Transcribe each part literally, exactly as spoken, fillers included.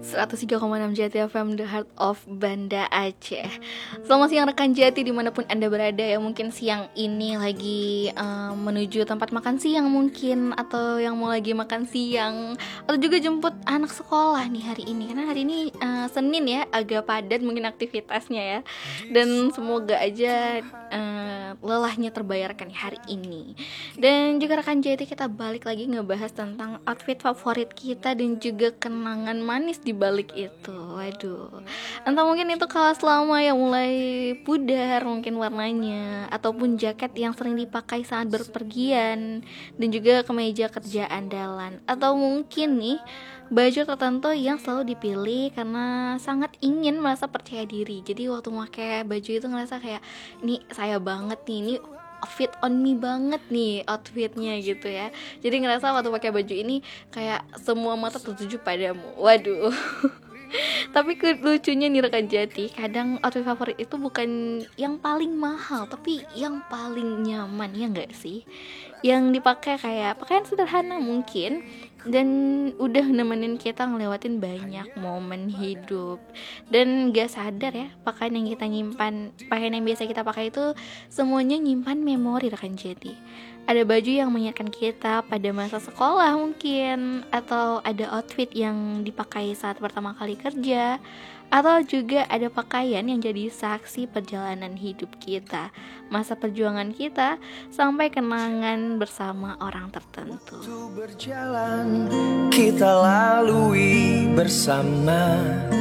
seratus tiga koma enam Jati F M, The Heart of Banda Aceh. Selamat siang rekan Jati dimanapun Anda berada ya. Mungkin siang ini lagi uh, menuju tempat makan siang mungkin, atau yang mau lagi makan siang, atau juga jemput anak sekolah nih hari ini. Karena hari ini uh, Senin ya, agak padat mungkin aktivitasnya ya. Dan semoga aja uh, lelahnya terbayarkan hari ini. Dan juga rekan Jati, kita balik lagi ngebahas tentang outfit favorit kita dan juga kenangan manis di balik itu. Waduh, entah mungkin itu kaos lama yang mulai pudar mungkin warnanya, ataupun jaket yang sering dipakai saat berpergian, dan juga kemeja kerja andalan, atau mungkin nih baju tertentu yang selalu dipilih karena sangat ingin merasa percaya diri. Jadi waktu pakai baju itu ngerasa kayak, nih saya banget nih, ini fit on me banget nih outfitnya gitu ya. Jadi ngerasa waktu pakai baju ini kayak semua mata tertuju padamu. Waduh. Tapi lucunya nih rekan Jati, kadang outfit favorit itu bukan yang paling mahal, tapi yang paling nyaman, ya enggak sih? Yang dipakai kayak pakaian sederhana mungkin, dan udah nemenin kita ngelewatin banyak momen hidup. Dan gak sadar ya, pakaian yang kita nyimpan, pakaian yang biasa kita pakai itu semuanya nyimpan memori rekan Jati. Ada baju yang mengingatkan kita pada masa sekolah mungkin, atau ada outfit yang dipakai saat pertama kali kerja, atau juga ada pakaian yang jadi saksi perjalanan hidup kita, masa perjuangan kita, sampai kenangan bersama orang tertentu. Berjalan kita lalui bersama,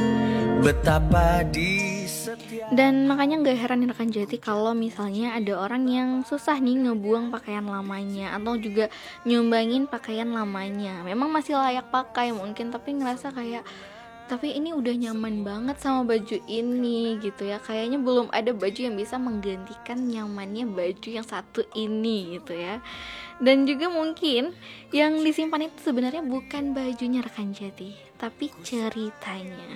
betapa di setiap... Dan makanya gak heran rekan Jati kalau misalnya ada orang yang susah nih ngebuang pakaian lamanya, atau juga nyumbangin pakaian lamanya. Memang masih layak pakai mungkin, tapi ngerasa kayak, tapi ini udah nyaman banget sama baju ini gitu ya. Kayaknya belum ada baju yang bisa menggantikan nyamannya baju yang satu ini gitu ya. Dan juga mungkin yang disimpan itu sebenarnya bukan bajunya rekan Jati, tapi ceritanya.